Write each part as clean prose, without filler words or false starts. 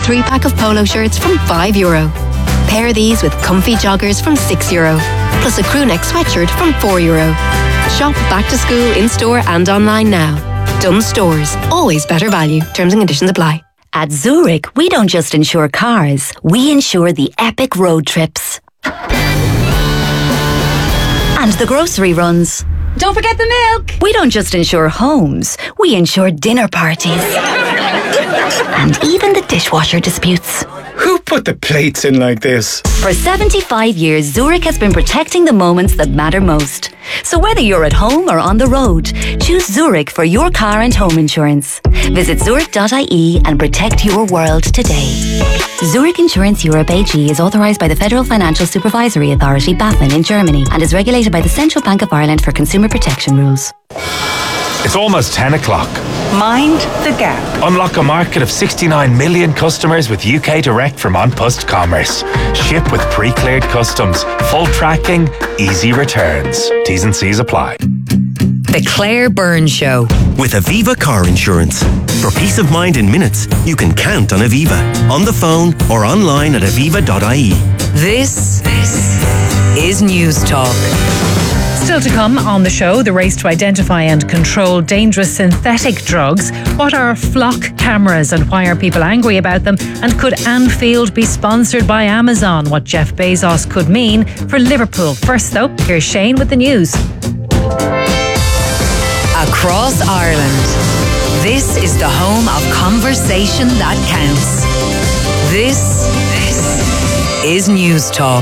3-pack of polo shirts from €5. Pair these with comfy joggers from €6, plus a crewneck sweatshirt from €4. Shop back to school in-store and online now. Dunnes Stores. Always better value. Terms and conditions apply. At Zurich, we don't just insure cars, we insure the epic road trips. And the grocery runs. Don't forget the milk! We don't just insure homes, we insure dinner parties. And even the dishwasher disputes. Who put the plates in like this? For 75 years, Zurich has been protecting the moments that matter most. So whether you're at home or on the road, choose Zurich for your car and home insurance. Visit zurich.ie and protect your world today. Zurich Insurance Europe AG is authorised by the Federal Financial Supervisory Authority, BaFin, in Germany and is regulated by the Central Bank of Ireland for consumer protection rules. It's almost 10 o'clock. Mind the gap. Unlock a market of 69 million customers with UK Direct from An Post Commerce. Ship with pre-cleared customs, full tracking, easy returns. T's and C's apply. The Claire Byrne Show. With Aviva Car Insurance. For peace of mind in minutes, you can count on Aviva. On the phone or online at aviva.ie. This is News Talk. Still to come on the show, the race to identify and control dangerous synthetic drugs. What are flock cameras and why are people angry about them? And could Anfield be sponsored by Amazon? What Jeff Bezos could mean for Liverpool. First though, here's Shane with the news. Across Ireland, this is the home of conversation that counts. This is News Talk.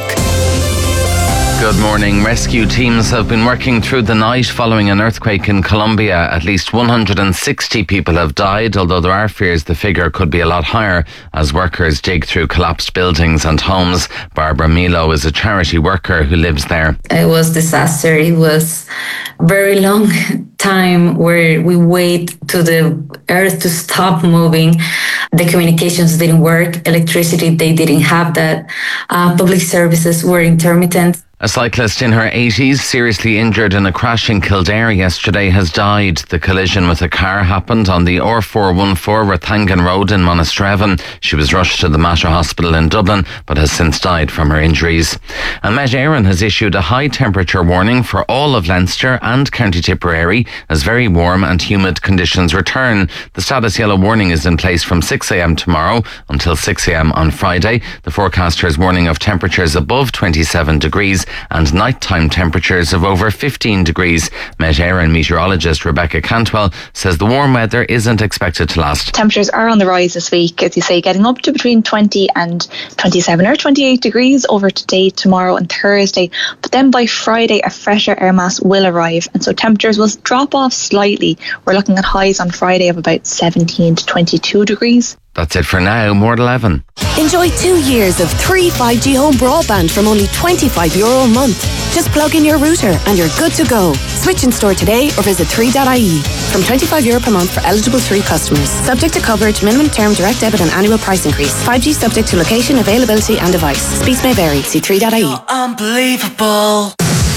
Good morning. Rescue teams have been working through the night following an earthquake in Colombia. At least 160 people have died, although there are fears the figure could be a lot higher as workers dig through collapsed buildings and homes. Barbara Milo is a charity worker who lives there. It was disaster. It was very long time where we wait to the earth to stop moving. The communications didn't work. Electricity, they didn't have that. Public services were intermittent. A cyclist in her 80s, seriously injured in a crash in Kildare yesterday, has died. The collision with a car happened on the R414 Rathangan Road in Monasterevin. She was rushed to the Mater Hospital in Dublin, but has since died from her injuries. And Met Éireann has issued a high temperature warning for all of Leinster and County Tipperary as very warm and humid conditions return. The status yellow warning is in place from 6 a.m. tomorrow until 6 a.m. on Friday. The forecaster is warning of temperatures above 27 degrees and nighttime temperatures of over 15 degrees. Met Éireann meteorologist Rebecca Cantwell says the warm weather isn't expected to last. Temperatures are on the rise this week, as you say, getting up to between 20 and 27 or 28 degrees over today, tomorrow and Thursday. But then by Friday, a fresher air mass will arrive, and so temperatures will drop off slightly. We're looking at highs on Friday of about 17 to 22 degrees. That's it for now. More at 11. Enjoy 2 years of 3 5G home broadband from only €25 a month. Just plug in your router and you're good to go. Switch in store today or visit 3.ie. From €25 per month for eligible 3 customers. Subject to coverage, minimum term, direct debit and annual price increase. 5G subject to location, availability and device. Speeds may vary. See 3.ie. Unbelievable.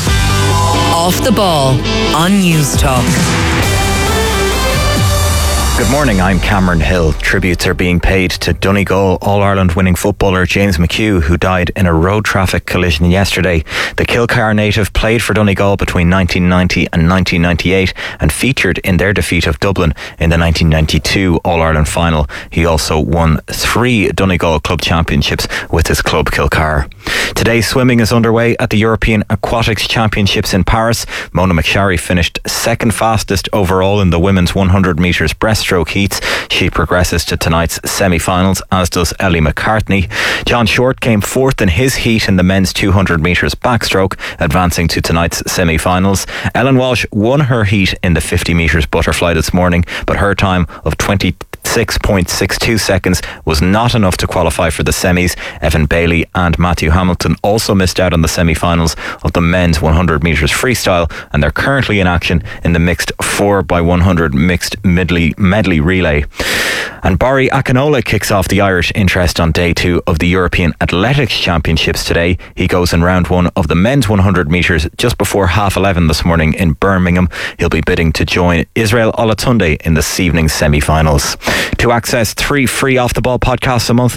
Off the ball on News Talk. Good morning, I'm Cameron Hill. Tributes are being paid to Donegal All-Ireland winning footballer James McHugh, who died in a road traffic collision yesterday. The Kilcar native played for Donegal between 1990 and 1998 and featured in their defeat of Dublin in the 1992 All-Ireland final. He also won 3 Donegal club championships with his club Kilcar. Today, swimming is underway at the European Aquatics Championships in Paris. Mona McSharry finished second fastest overall in the women's 100 metres breaststroke heats. She progresses to tonight's semi-finals, as does Ellie McCartney. John Short came fourth in his heat in the men's 200 metres backstroke, advancing to tonight's semi-finals. Ellen Walsh won her heat in the 50 metres butterfly this morning, but her time of 26.62 seconds was not enough to qualify for the semis. Evan Bailey and Matthew Hamilton also missed out on the semi-finals of the men's 100 metres freestyle, and they're currently in action in the mixed 4x100 mixed medley relay. And Barry Akinola kicks off the Irish interest on day 2 of the European Athletics Championships today. He goes in round 1 of the men's 100 metres just before 11:30 this morning in Birmingham. He'll be bidding to join Israel Olatunde in this evening's semi-finals. To access 3 free Off the Ball podcasts a month,